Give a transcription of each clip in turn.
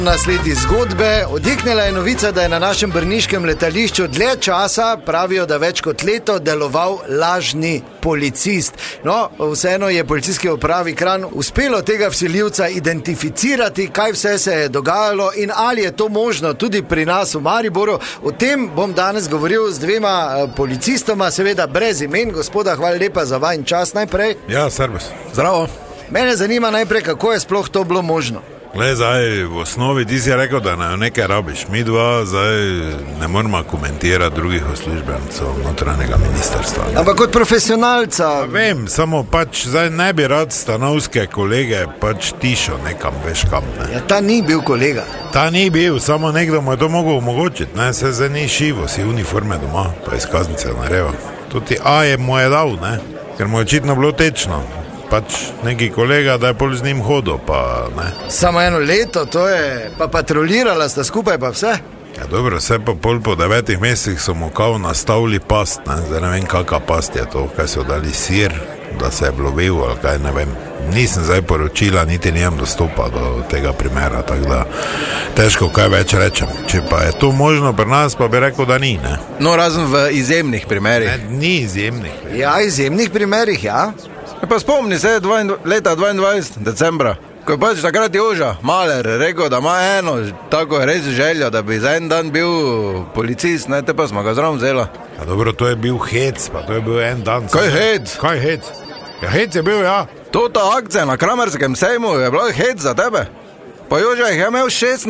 Nasledi zgodbe. Odjeknila je novica, da je na našem brniškem letališču dlje časa, pravijo, da več kot leto, deloval lažni policist. No, vseeno je policijski upravi Kranj uspelo tega vsiljivca identificirati, kaj vse se je dogajalo in ali je to možno tudi pri nas v Mariboru. O tem bom danes govoril z dvema policistoma, seveda brez imen. Gospoda, hvala lepa za vajin čas najprej. Ja, servus. Zdravo. Mene zanima najprej, kako je sploh to bilo možno. Glej, zdaj, v osnovi ti si rekel, da nekaj rabiš. Mi dva zdaj ne moramo komentirati drugih uslužbencev notranjega ministrstva. Ampak kot profesionalca... Ja, vem, samo pač zdaj ne bi rad stanovske kolege pač tišo nekam, veš kam, ne. Ja, ta ni bil kolega. Ta ni bil, samo nekdo mu je to mogel omogočiti, ne. Se zdaj ni šivo, si uniforme doma, pa izkaznice nareva. Tudi mu je dal, ne, ker mu je očitno bilo tečno. Pač neki kolega, da je pol z njim hodil, pa ne. Samo eno leto, to je, pa patrolirala sta skupaj, pa vse? Ja, dobro, vse pa pol po 9 mesecih so mu kao nastavili past, ne. Zdaj ne vem, kakva past je to, kaj so dali sir, da se je blovil, ali kaj, ne vem. Nisem zdaj poročila, niti nijem dostopa do tega primera, tako da težko kaj več rečem. Če pa je to možno pri nas, pa bi rekel, da ni, ne. No, razen v izjemnih primerih. Ne, ni izjemnih. Ja, izjemnih primerih, ja. Pa spomni se leta 22. decembra, ko je pač takrat Joža Maler rekel, da ima eno tako res željo, da bi za en dan bil policist, ne, te pa smo ga zraven vzela. Ja, dobro, to je bil hec, pa to je bil en dan. Kaj hec? Kaj hec? Ja, hec je bil, ja. Ta akcija na Kramerskem sejmu je bila hec za tebe. Pa Joža je imel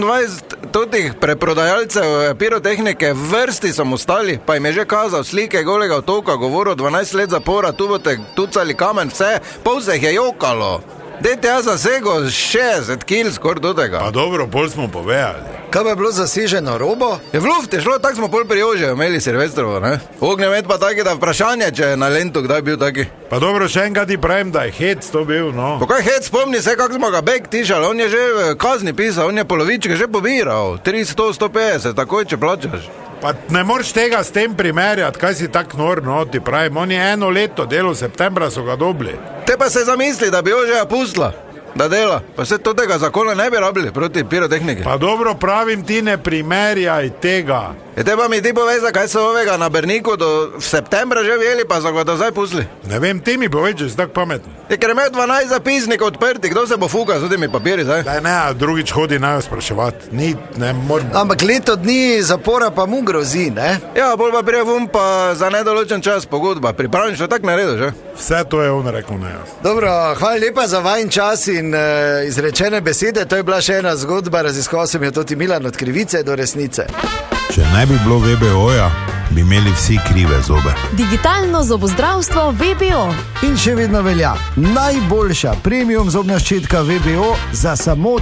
26 totih preprodajalcev pirotehnike, vrsti so mu stali, pa jim je že kazal slike golega otoka, govoril 12 let zapora, tu boste tucali kamen, vse, pol se jih je jokalo. Dejte, jaz zasegel 60 kil skor do tega. Pa dobro, pol smo povedali. Kaj bi bilo zaseženo robo? Je v luft je šlo, tako smo pol pri Jožeju imeli Silvestrovo, ne? Ognjemet pa taki, da vprašanje, če je na Lentu kdaj bil taki. Pa dobro, še enkrat ti pravim, da je hec to bil, no. Pa kaj hec, spomni se, kako smo ga bek tišali, on je že kazni pisal, on je polovičke že pobiral, 300, 150, takoj, če plačaš. Pa ne moreš tega s tem primerjati, kaj si tak nor, no, ti pravim, on je eno leto delal, septembra so ga dobili. Te pa se zamisli, da bi Jožeja pustila, da dela, pa vse tega zakona ne bi rabili proti pirotehniki. Pa dobro, pravim ti, ne primerjaj tega. Te pa mi ti povej, zakaj so ovega na Brniku do septembra že vjeli, pa so ga do zdaj pustili. Ne vem, ti mi povej, če si tak pametni. Ker je imel 12 zapisnikov odprti, kdo se bo fukal z temi papiri zdaj? Ne, drugič hodi naj spraševati, ni, ne moram. Ampak leto dni zapora pa mu grozi, ne? Ja, bolj pa prije pa za nedoločen čas pogodba, pripravljen še tak naredil, že? Vse to je on rekel, ne jaz. Dobro, hvala lepa za vajin čas in izrečene besede, to je bila še ena zgodba, raziskoval sem jo tudi Milan od krivice do resnice. Če ne bi bilo VBO-ja, bi imeli vsi krive zobe. Digitalno zobozdravstvo VBO. In še vedno velja, najboljša premium zobna ščetka VBO za samo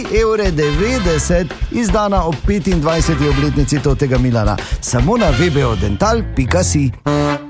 3,90 €, izdana ob 25. obletnici tega Milana. Samo na vbodental.si.